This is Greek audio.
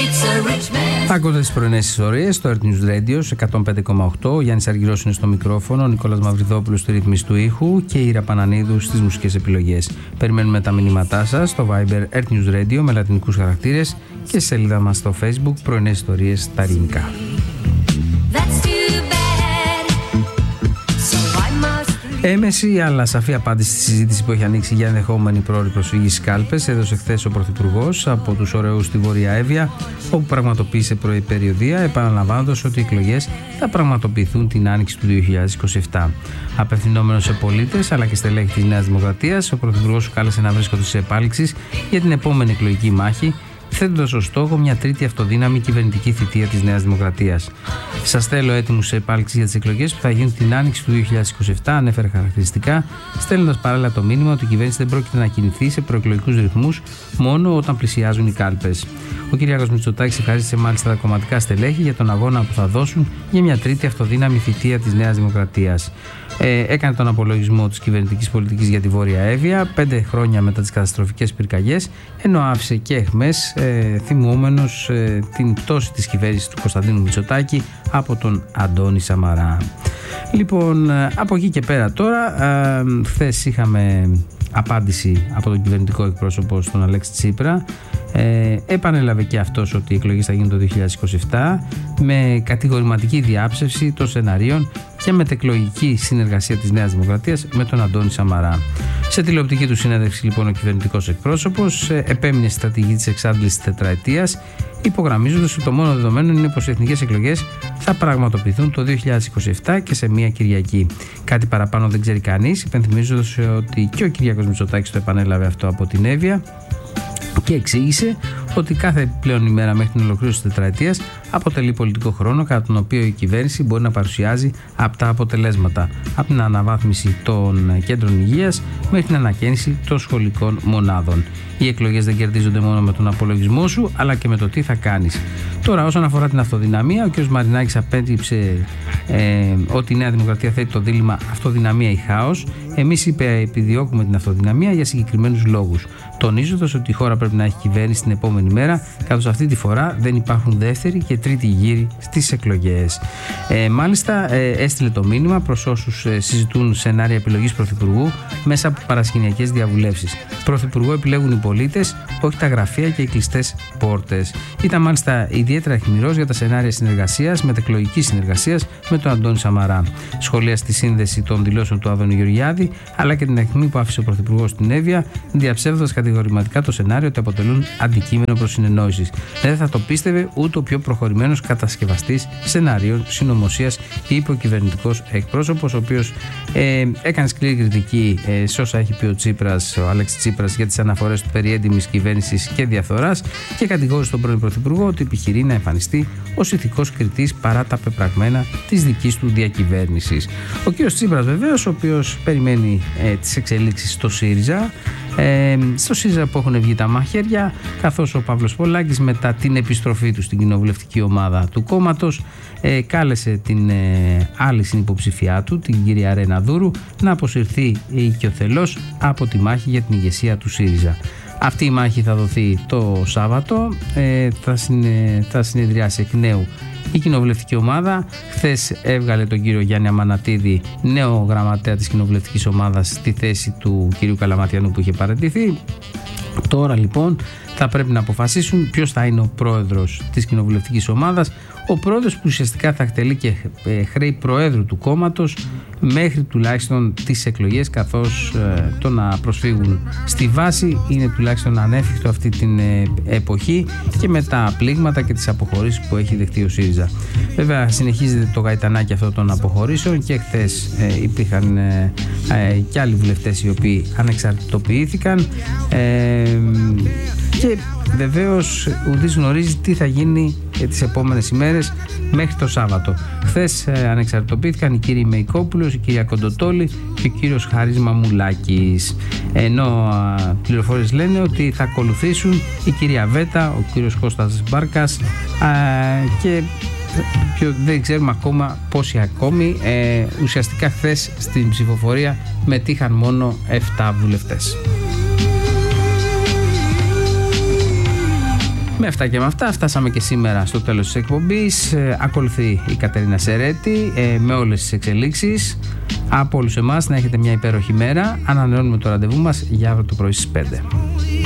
Ακούτε τις πρωινές ιστορίες στο Earth News Radio σε 105,8. Ο Γιάννης Αργυρός είναι στο μικρόφωνο, ο Νικόλας Μαυριδόπουλος στη ρύθμιση του ήχου και η Ήρα Πανανίδου στις μουσικές επιλογές. Περιμένουμε τα μηνύματά σας στο Viber Earth News Radio με λατινικούς χαρακτήρες και στη σελίδα μας στο Facebook πρωινές ιστορίες στα ελληνικά. Έμεση αλλά σαφή απάντηση στη συζήτηση που έχει ανοίξει για ενδεχόμενη πρόωρη προσφυγή στις κάλπες έδωσε χθες ο Πρωθυπουργός από τους Ωρεούς στη Βόρεια Εύβοια, όπου πραγματοποίησε προϋπεριοδία, επαναλαμβάνοντας ότι οι εκλογές θα πραγματοποιηθούν την άνοιξη του 2027. Απευθυνόμενος σε πολίτες αλλά και στελέχη της Νέας Δημοκρατίας, ο Πρωθυπουργός κάλεσε να βρίσκονται σε επάλξεις για την επόμενη εκλογική μάχη, θέτοντας ως στόχο μια τρίτη αυτοδύναμη κυβερνητική θητεία της Νέας Δημοκρατίας. Σας θέλω έτοιμους σε επάλξη για τις εκλογές που θα γίνουν την άνοιξη του 2027, ανέφερε χαρακτηριστικά, στέλνοντας παράλληλα το μήνυμα ότι η κυβέρνηση δεν πρόκειται να κινηθεί σε προεκλογικούς ρυθμούς μόνο όταν πλησιάζουν οι κάλπες. Ο Κυριάκος Μητσοτάκης ευχαρίστησε μάλιστα τα κομματικά στελέχη για τον αγώνα που θα δώσουν για μια τρίτη αυτοδύναμη θητεία της Νέας Δημοκρατίας. Έκανε τον απολογισμό της κυβερνητικής πολιτικής για τη Βόρεια Εύβοια 5 χρόνια μετά τις καταστροφικές πυρκαγιές, ενώ άφησε και εχμές θυμούμενος την πτώση της κυβέρνησης του Κωνσταντίνου Μητσοτάκη από τον Αντώνη Σαμαρά. Λοιπόν, από εκεί και πέρα τώρα, χθες είχαμε απάντηση από τον κυβερνητικό εκπρόσωπο στον Αλέξη Τσίπρα. Επανέλαβε και αυτός ότι οι εκλογές θα γίνουν το 2027 με κατηγορηματική διάψευση των σεναρίων και μετεκλογική συνεργασία της Νέας Δημοκρατίας με τον Αντώνη Σαμαρά. Σε τηλεοπτική του συνέντευξη λοιπόν ο κυβερνητικός εκπρόσωπος επέμεινε στη στρατηγική της εξάντλησης τετραετίας, υπογραμμίζοντας ότι το μόνο δεδομένο είναι πως οι εθνικές εκλογές θα πραγματοποιηθούν το 2027 και σε μία Κυριακή. Κάτι παραπάνω δεν ξέρει κανείς, υπενθυμίζοντας ότι και ο Κυριάκος Μητσοτάκης το επανέλαβε αυτό από την Εύβοια και εξήγησε ότι κάθε πλέον ημέρα μέχρι την ολοκλήρωση της τετραετίας αποτελεί πολιτικό χρόνο κατά τον οποίο η κυβέρνηση μπορεί να παρουσιάζει απτά αποτελέσματα, από την αναβάθμιση των κέντρων υγείας μέχρι την ανακαίνιση των σχολικών μονάδων. Οι εκλογές δεν κερδίζονται μόνο με τον απολογισμό σου, αλλά και με το τι θα κάνεις. Τώρα, όσον αφορά την αυτοδυναμία, ο κ. Μαρινάκης απέδειξε ότι η Νέα Δημοκρατία θέτει το δίλημμα αυτοδυναμία ή χάος. Εμείς, είπε, επιδιώκουμε την αυτοδυναμία για συγκεκριμένους λόγους, τονίζοντας ότι η χώρα πρέπει να έχει κυβέρνηση την επόμενη μέρα, καθώς αυτή τη φορά δεν υπάρχουν δεύτερη και τρίτη γύροι στις εκλογές. Μάλιστα, έστειλε το μήνυμα προς όσους συζητούν σενάρια επιλογής πρωθυπουργού μέσα από παρασκηνιακές διαβουλεύσεις. Πρωθυπουργό επιλέγουν οι πολίτες, όχι τα γραφεία και οι κλειστές πόρτες. Ήταν μάλιστα ιδιαίτερα αιχμηρός για τα σενάρια συνεργασίας, μετεκλογικής συνεργασίας με τον Αντώνη Σαμαρά. Σχολίασε τη σύνδεση των δηλώσεων του Άδωνη Γεωργιάδη, αλλά και την αιχμή που άφησε ο Πρωθυπουργός στην Εύβοια, διαψεύδοντας κατηγορηματικά το σενάριο ότι αποτελούν αντικείμενο προς συνεννόησης. Δεν θα το πίστευε ούτε ο πιο προχωρημένος κατασκευαστής σενάριων συνωμοσίας, είπε ο κυβερνητικός εκπρόσωπος, ο οποίος έκανε σκληρή κριτική σε όσα έχει πει ο Τσίπρας, ο Αλέξης Τσίπρας, για τις αναφορές του περί έντιμης κυβέρνησης και διαφθοράς και κατηγόρησε τον πρώην Πρωθυπουργό ότι επιχειρεί να εμφανιστεί ως ηθικός κριτής παρά τα πεπραγμένα της δικής του διακυβέρνησης. Ο κ. Τσίπρας, βεβαίως, ο οποίος περιμένει τις εξελίξεις στο ΣΥΡΙΖΑ. Στο ΣΥΡΙΖΑ που έχουν βγει τα μαχαίρια, καθώς ο Παύλος Πολάκης μετά την επιστροφή του στην κοινοβουλευτική ομάδα του κόμματος κάλεσε την άλλη συνυποψηφιά του, την κυρία Ρένα Δούρου, να αποσυρθεί οικειοθελώς από τη μάχη για την ηγεσία του ΣΥΡΙΖΑ. Αυτή η μάχη θα δοθεί το Σάββατο, θα συνεδριάσει εκ νέου η κοινοβουλευτική ομάδα. Χθες έβγαλε τον κύριο Γιάννη Αμανατίδη, νέο γραμματέα της κοινοβουλευτικής ομάδας, στη θέση του κύριου Καλαματιανού που είχε παραιτηθεί. Τώρα λοιπόν θα πρέπει να αποφασίσουν ποιος θα είναι ο πρόεδρος της κοινοβουλευτικής ομάδας, ο πρόεδρος που ουσιαστικά θα εκτελεί και χρέη προέδρου του κόμματος μέχρι τουλάχιστον τις εκλογές, καθώς το να προσφύγουν στη βάση είναι τουλάχιστον ανέφικτο αυτή την εποχή και με τα πλήγματα και τις αποχωρήσεις που έχει δεχτεί ο ΣΥΡΙΖΑ. Βέβαια συνεχίζεται το γαϊτανάκι αυτών των αποχωρήσεων και χθες υπήρχαν και άλλοι βουλευτές οι οποίοι ανεξαρτητοποιήθηκαν και βεβαίως ουδής γνωρίζει τι θα γίνει τις επόμενες ημέρες μέχρι το Σάββατο. Χθες ανεξαρτητοποιήθηκαν οι κύριοι Μεϊκόπουλος, η κυρία Κοντοτόλη και ο κύριος Χάρης Μαμουλάκης. Ενώ πληροφορίες λένε ότι θα ακολουθήσουν η κυρία Βέτα, ο κύριος Κώστας Μπάρκας και δεν ξέρουμε ακόμα πόσοι ακόμη. Ουσιαστικά χθες στην ψηφοφορία μετήχαν μόνο 7 βουλευτές. Με αυτά και με αυτά φτάσαμε και σήμερα στο τέλος της εκπομπής. Ακολουθεί η Κατερίνα Σερέτη με όλες τις εξελίξεις. Από όλους εμάς να έχετε μια υπέροχη μέρα. Ανανεώνουμε το ραντεβού μας για αύριο το πρωί στις 5.